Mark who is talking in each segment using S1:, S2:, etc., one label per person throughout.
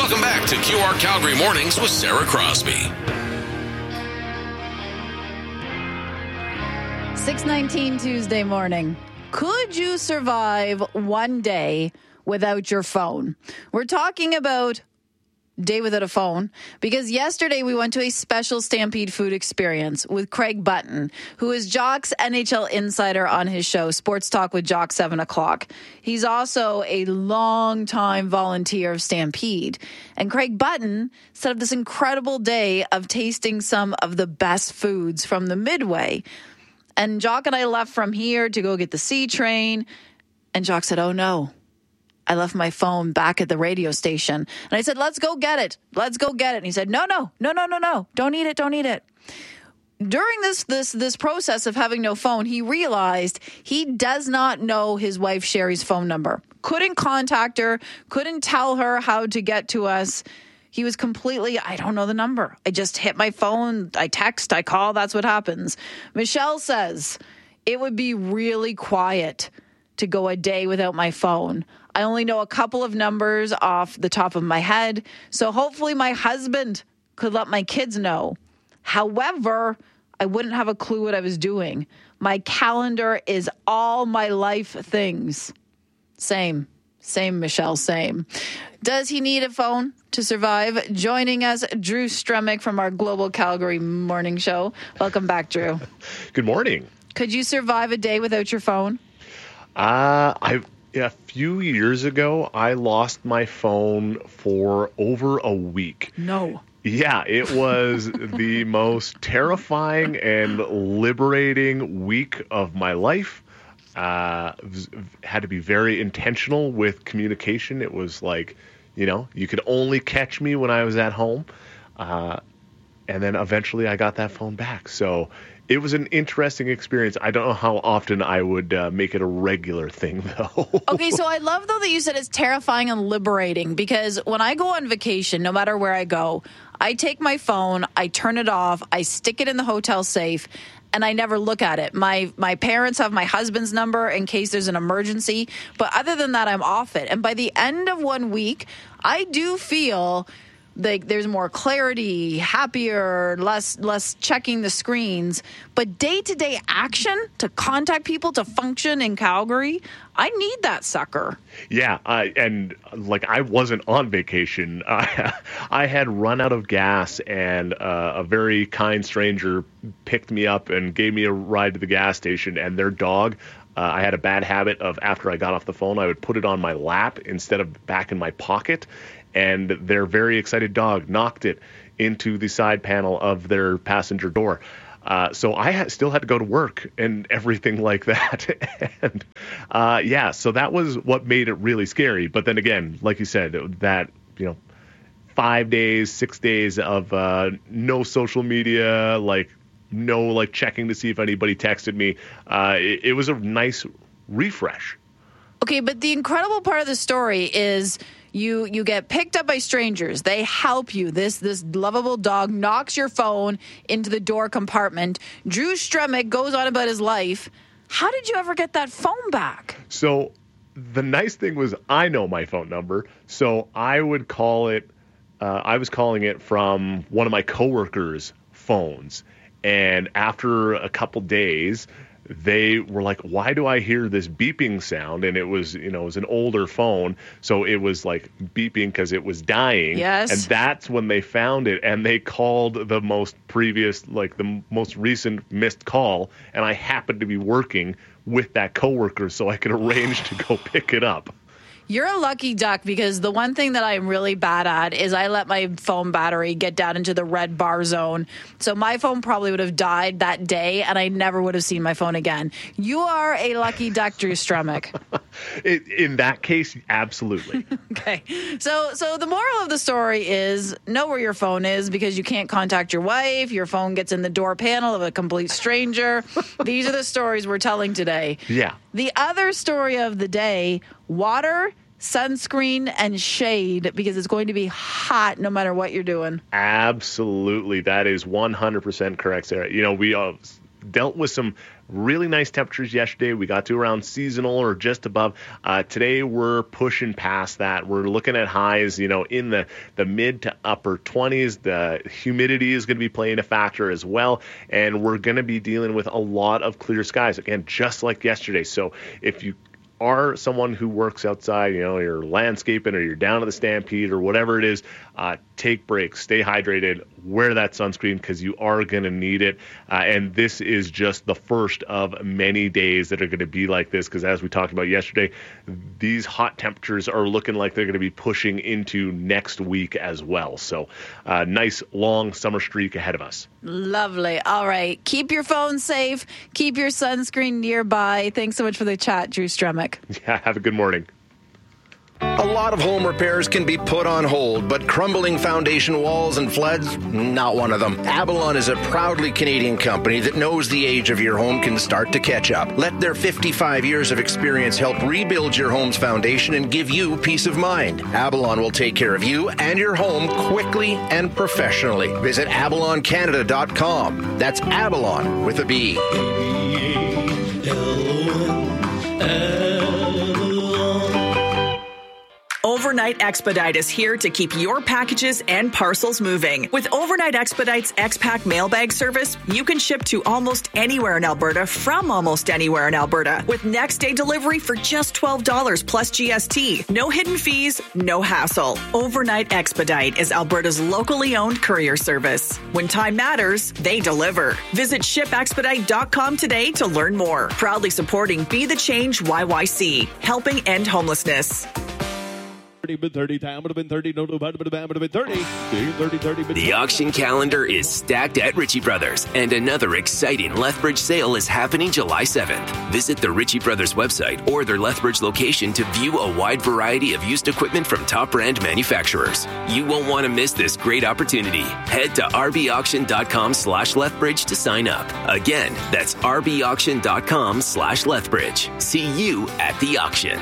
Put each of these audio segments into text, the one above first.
S1: Welcome back to QR Calgary Mornings with Sarah Crosby.
S2: 6:19 Tuesday morning. Could you survive one day without your phone? We're talking about day without a phone because yesterday we went to a special Stampede food experience with Craig Button, who is Jock's NHL insider on his show, Sports Talk with Jock 7 o'clock. He's also a longtime volunteer of Stampede. And Craig Button set up this incredible day of tasting some of the best foods from the Midway. And Jock and I left from here to go get the C train. And Jock said, "Oh no, I left my phone back at the radio station." And I said, "Let's go get it. Let's go get it." And he said, No. Don't eat it. During this process of having no phone, he realized he does not know his wife Sherry's phone number. Couldn't contact her, couldn't tell her how to get to us. He was completely, I don't know the number. I just hit my phone, I text, I call, that's what happens. Michelle says, it would be really quiet to go a day without my phone. I only know a couple of numbers off the top of my head, so hopefully my husband could let my kids know. However, I wouldn't have a clue what I was doing. My calendar is all my life things. Same, Michelle, same. Does he need a phone to survive? Joining us, Drew Stremick from our Global Calgary Morning Show. Welcome back, Drew.
S3: Good morning.
S2: Could you survive a day without your phone?
S3: A few years ago, I lost my phone for over a week.
S2: No.
S3: Yeah, it was the most terrifying and liberating week of my life. Had to be very intentional with communication. It was like, you could only catch me when I was at home. And then eventually I got that phone back. So it was an interesting experience. I don't know how often I would make it a regular thing, though.
S2: Okay, so I love, though, that you said it's terrifying and liberating, because when I go on vacation, no matter where I go, I take my phone, I turn it off, I stick it in the hotel safe, and I never look at it. My parents have my husband's number in case there's an emergency, but other than that, I'm off it. And by the end of 1 week, I do feel like there's more clarity, happier, less checking the screens. But day-to-day action to contact people, to function in Calgary, I need that sucker.
S3: Yeah, and I wasn't on vacation. I had run out of gas, and a very kind stranger picked me up and gave me a ride to the gas station, and their dog, I had a bad habit of, after I got off the phone, I would put it on my lap instead of back in my pocket. And their very excited dog knocked it into the side panel of their passenger door. So I still had to go to work and everything like that. And so that was what made it really scary. But then again, like you said, that, 5 days, 6 days of no social media, no checking to see if anybody texted me. It was a nice refresh.
S2: Okay, but the incredible part of the story is you get picked up by strangers. They help you. This lovable dog knocks your phone into the door compartment. Drew Stremick goes on about his life. How did you ever get that phone back?
S3: So the nice thing was I know my phone number, so I would call it. I was calling it from one of my coworkers' phones, and after a couple days, they were like, "Why do I hear this beeping sound?" And it was, it was an older phone, so it was like beeping because it was dying.
S2: Yes.
S3: And that's when they found it, and they called the most recent missed call, and I happened to be working with that coworker, so I could arrange to go pick it up.
S2: You're a lucky duck, because the one thing that I'm really bad at is I let my phone battery get down into the red bar zone. So my phone probably would have died that day, and I never would have seen my phone again. You are a lucky duck, Drew Stremick.
S3: In that case, absolutely.
S2: Okay. So the moral of the story is know where your phone is, because you can't contact your wife. Your phone gets in the door panel of a complete stranger. These are the stories we're telling today.
S3: Yeah.
S2: The other story of the day, water, sunscreen, and shade, because it's going to be hot no matter what you're doing.
S3: Absolutely. That is 100% correct, Sarah. dealt with some really nice temperatures yesterday. We got to around seasonal or just above. Today we're pushing past that. We're looking at highs, in the mid to upper 20s. The humidity is going to be playing a factor as well, and we're going to be dealing with a lot of clear skies again, just like yesterday. So if you are someone who works outside, you're landscaping or you're down at the Stampede or whatever it is, take breaks, stay hydrated, wear that sunscreen because you are going to need it. And this is just the first of many days that are going to be like this because as we talked about yesterday, these hot temperatures are looking like they're going to be pushing into next week as well. So nice long summer streak ahead of us.
S2: Lovely. All right. Keep your phone safe. Keep your sunscreen nearby. Thanks so much for the chat, Drew Stremick.
S3: Yeah, have a good morning.
S4: A lot of home repairs can be put on hold, but crumbling foundation walls and floods, not one of them. Avalon is a proudly Canadian company that knows the age of your home can start to catch up. Let their 55 years of experience help rebuild your home's foundation and give you peace of mind. Avalon will take care of you and your home quickly and professionally. Visit avaloncanada.com. That's Avalon with a B.
S5: Overnight Expedite is here to keep your packages and parcels moving. With Overnight Expedite's X-Pack mailbag service, you can ship to almost anywhere in Alberta from almost anywhere in Alberta with next day delivery for just $12 plus GST. No hidden fees, no hassle. Overnight Expedite is Alberta's locally owned courier service. When time matters, they deliver. Visit shipexpedite.com today to learn more. Proudly supporting Be the Change YYC, helping end homelessness.
S6: The auction calendar is stacked at Ritchie Brothers, and another exciting Lethbridge sale is happening July 7th. Visit the Ritchie Brothers website or their Lethbridge location to view a wide variety of used equipment from top brand manufacturers. You won't want to miss this great opportunity. Head to rbauction.com/Lethbridge to sign up. Again, that's rbauction.com/Lethbridge. See you at the auction.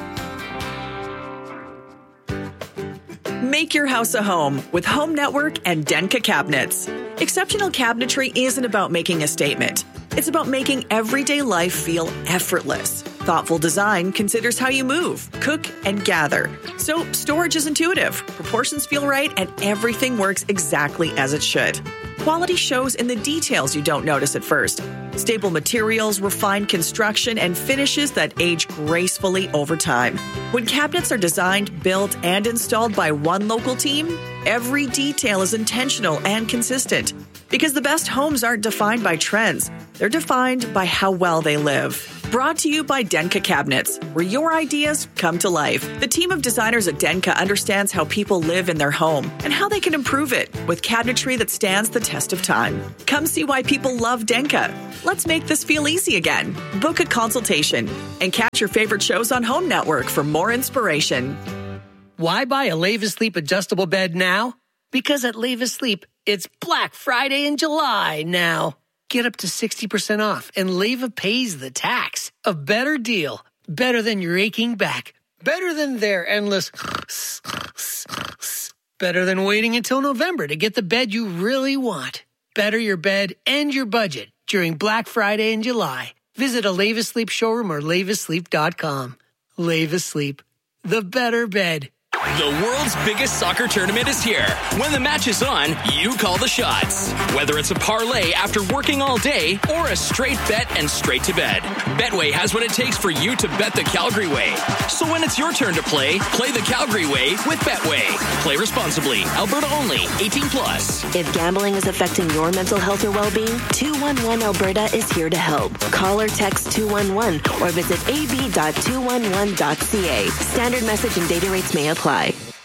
S5: Make your house a home with Home Network and Denka Cabinets. Exceptional cabinetry isn't about making a statement. It's about making everyday life feel effortless. Thoughtful design considers how you move, cook, and gather. So storage is intuitive, proportions feel right, and everything works exactly as it should. Quality shows in the details you don't notice at first. Stable materials, refined construction, and finishes that age gracefully over time. When cabinets are designed, built, and installed by one local team, every detail is intentional and consistent. Because the best homes aren't defined by trends. They're defined by how well they live. Brought to you by Denka Cabinets, where your ideas come to life. The team of designers at Denka understands how people live in their home and how they can improve it with cabinetry that stands the test of time. Come see why people love Denka. Let's make this feel easy again. Book a consultation and catch your favorite shows on Home Network for more inspiration.
S7: Why buy a Leva Sleep adjustable bed now? Because at Leva Sleep, it's Black Friday in July now. Get up to 60% off, and Leva pays the tax. A better deal. Better than your aching back. Better than their endless... Better than waiting until November to get the bed you really want. Better your bed and your budget during Black Friday in July. Visit a Leva Sleep showroom or levasleep.com. Leva Sleep. The better bed.
S8: The world's biggest soccer tournament is here. When the match is on, you call the shots. Whether it's a parlay after working all day or a straight bet and straight to bed, Betway has what it takes for you to bet the Calgary way. So when it's your turn to play the Calgary way with Betway. Play responsibly. Alberta only. 18 plus.
S9: If gambling is affecting your mental health or well-being, 211 Alberta is here to help. Call or text 211 or visit ab.211.ca. Standard message and data rates may apply.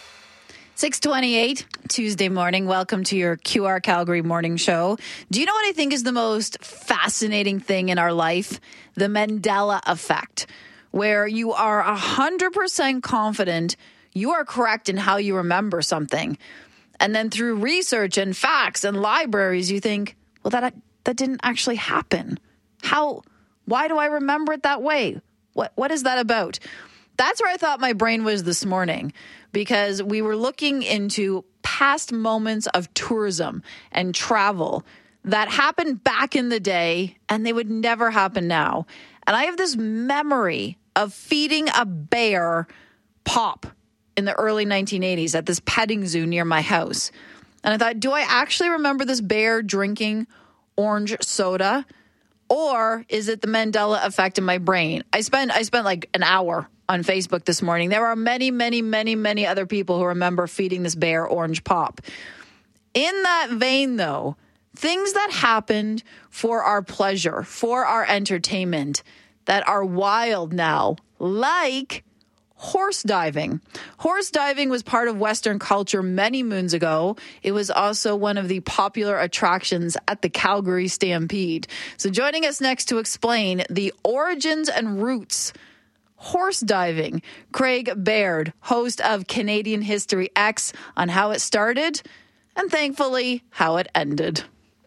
S2: 6:28 Tuesday morning. Welcome to your QR Calgary morning show. Do you know what I think is the most fascinating thing in our life? The Mandela effect, where you are 100% confident you are correct in how you remember something. And then through research and facts and libraries, you think, well, that didn't actually happen. Why do I remember it that way? What is that about? That's where I thought my brain was this morning, because we were looking into past moments of tourism and travel that happened back in the day, and they would never happen now. And I have this memory of feeding a bear pop in the early 1980s at this petting zoo near my house. And I thought, do I actually remember this bear drinking orange soda? Or is it the Mandela effect in my brain? I spent like an hour on Facebook this morning. There are many, many, many, many other people who remember feeding this bear orange pop. In that vein, though, things that happened for our pleasure, for our entertainment, that are wild now, like horse diving. Horse diving was part of Western culture many moons ago. It was also one of the popular attractions at the Calgary Stampede. So joining us next to explain the origins and roots horse diving, Craig Baird, host of Canadian History X, on how it started and thankfully how it ended.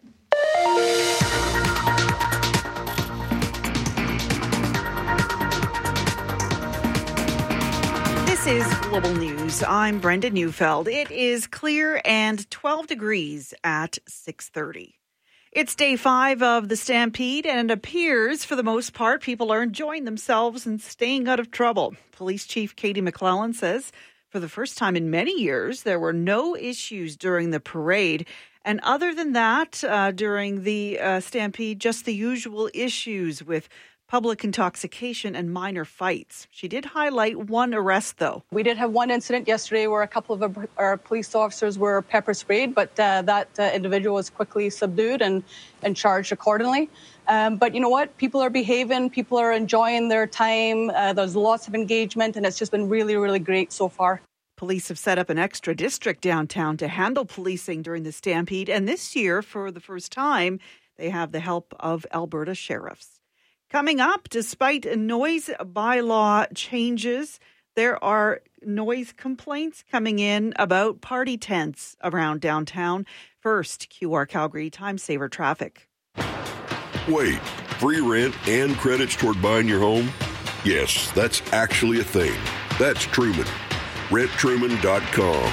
S10: This is Global News. I'm Brenda Neufeld. It is clear and 12 degrees at 6:30. It's day 5 of the Stampede, and it appears, for the most part, people are enjoying themselves and staying out of trouble. Police Chief Katie McClellan says for the first time in many years, there were no issues during the parade. And other than that, during the Stampede, just the usual issues with public intoxication and minor fights. She did highlight one arrest, though.
S11: We did have one incident yesterday where a couple of our police officers were pepper sprayed, but that individual was quickly subdued and charged accordingly. But you know what? People are behaving. People are enjoying their time. There's lots of engagement, and it's just been really, really great so far.
S10: Police have set up an extra district downtown to handle policing during the Stampede. And this year, for the first time, they have the help of Alberta sheriffs. Coming up, despite noise bylaw changes, there are noise complaints coming in about party tents around downtown. First, QR Calgary Time Saver traffic.
S12: Wait, free rent and credits toward buying your home? Yes, that's actually a thing. That's Truman. RentTruman.com.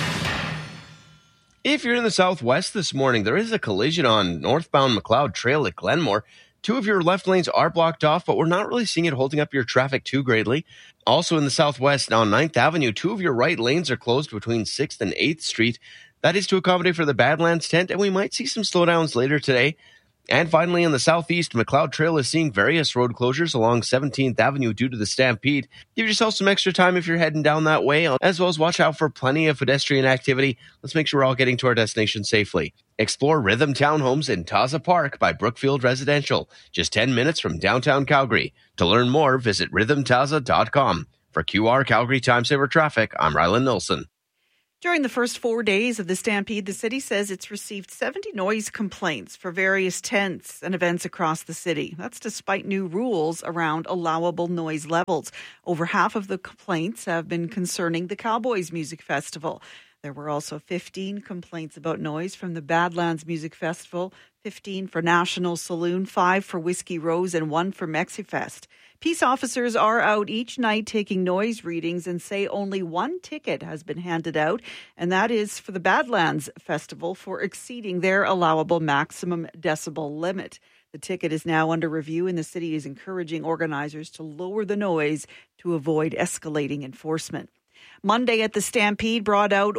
S13: If you're in the Southwest this morning, there is a collision on northbound McLeod Trail at Glenmore. 2 of your left lanes are blocked off, but we're not really seeing it holding up your traffic too greatly. Also in the Southwest, on 9th Avenue, 2 of your right lanes are closed between 6th and 8th Street. That is to accommodate for the Badlands tent, and we might see some slowdowns later today. And finally, in the Southeast, McLeod Trail is seeing various road closures along 17th Avenue due to the Stampede. Give yourself some extra time if you're heading down that way, as well as watch out for plenty of pedestrian activity. Let's make sure we're all getting to our destination safely. Explore Rhythm Townhomes in Taza Park by Brookfield Residential, just 10 minutes from downtown Calgary. To learn more, visit rhythmtaza.com. For QR Calgary Time Saver Traffic, I'm Rylan Nilsson.
S10: During the first 4 days of the Stampede, the city says it's received 70 noise complaints for various tents and events across the city. That's despite new rules around allowable noise levels. Over half of the complaints have been concerning the Cowboys Music Festival. There were also 15 complaints about noise from the Badlands Music Festival, 15 for National Saloon, 5 for Whiskey Rose, and 1 for Mexifest. Peace officers are out each night taking noise readings and say only 1 ticket has been handed out, and that is for the Badlands Festival for exceeding their allowable maximum decibel limit. The ticket is now under review, and the city is encouraging organizers to lower the noise to avoid escalating enforcement. Monday at the Stampede brought out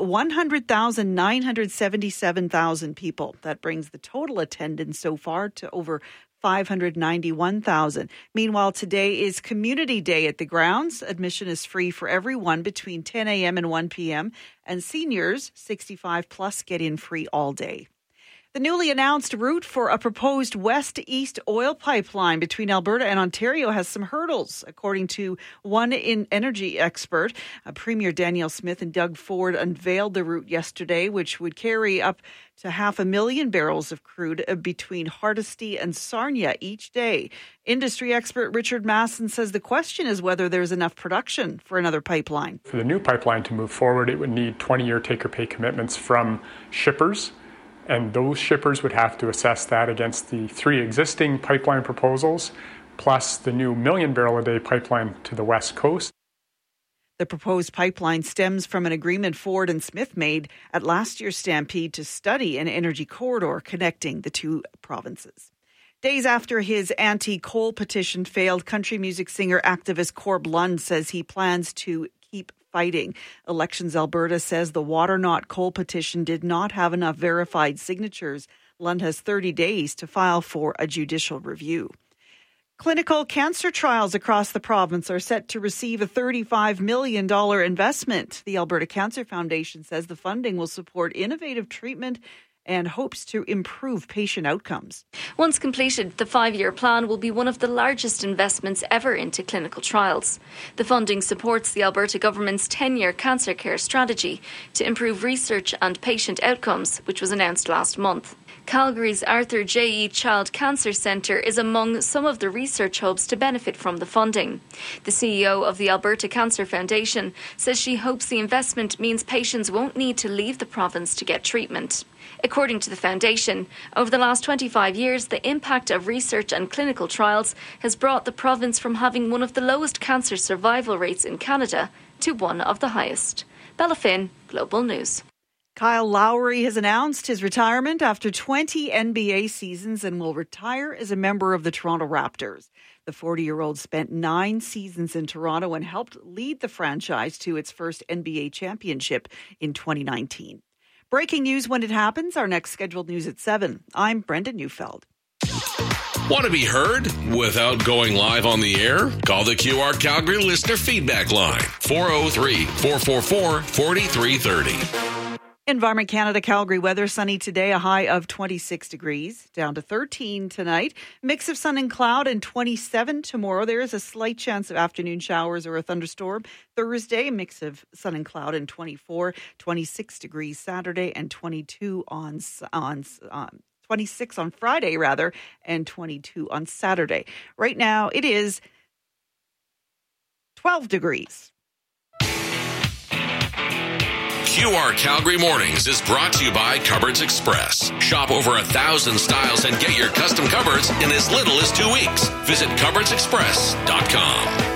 S10: 100,977,000 people. That brings the total attendance so far to over 591,000. Meanwhile, today is Community Day at the grounds. Admission is free for everyone between 10 a.m. and 1 p.m. And seniors, 65 plus, get in free all day. The newly announced route for a proposed west-east oil pipeline between Alberta and Ontario has some hurdles, according to one energy expert. Premier Danielle Smith and Doug Ford unveiled the route yesterday, which would carry up to 500,000 barrels of crude between Hardisty and Sarnia each day. Industry expert Richard Masson says the question is whether there's enough production for another pipeline.
S14: For the new pipeline to move forward, it would need 20-year take-or-pay commitments from shippers. And those shippers would have to assess that against the 3 existing pipeline proposals, plus the new 1 million barrel a day pipeline to the west coast.
S10: The proposed pipeline stems from an agreement Ford and Smith made at last year's Stampede to study an energy corridor connecting the two provinces. Days after his anti-coal petition failed, country music singer activist Corb Lund says he plans to keep fighting. Elections Alberta says the Water Not Coal petition did not have enough verified signatures. Lund has 30 days to file for a judicial review. Clinical cancer trials across the province are set to receive a $35 million investment. The Alberta Cancer Foundation says the funding will support innovative treatment and hopes to improve patient outcomes.
S15: Once completed, the 5-year plan will be one of the largest investments ever into clinical trials. The funding supports the Alberta government's 10-year cancer care strategy to improve research and patient outcomes, which was announced last month. Calgary's Arthur J.E. Child Cancer Centre is among some of the research hubs to benefit from the funding. The CEO of the Alberta Cancer Foundation says she hopes the investment means patients won't need to leave the province to get treatment. According to the foundation, over the last 25 years, the impact of research and clinical trials has brought the province from having one of the lowest cancer survival rates in Canada to one of the highest. Bella Finn, Global News.
S10: Kyle Lowry has announced his retirement after 20 NBA seasons and will retire as a member of the Toronto Raptors. The 40-year-old spent 9 seasons in Toronto and helped lead the franchise to its first NBA championship in 2019. Breaking news when it happens. Our next scheduled news at 7. I'm Brenda Neufeld.
S1: Want to be heard without going live on the air? Call the QR Calgary listener feedback line, 403-444-4330.
S10: Environment Canada Calgary weather, sunny today, a high of 26 degrees, down to 13 tonight. Mix of sun and cloud, and 27 tomorrow. There is a slight chance of afternoon showers or a thunderstorm. Thursday, mix of sun and cloud, and 24, 26 degrees Saturday, and 22 on 26 on Friday, and 22 on Saturday. Right now, it is 12 degrees.
S1: QR Calgary Mornings is brought to you by Cupboards Express. Shop over 1,000 styles and get your custom cupboards in as little as 2 weeks. Visit cupboardsexpress.com.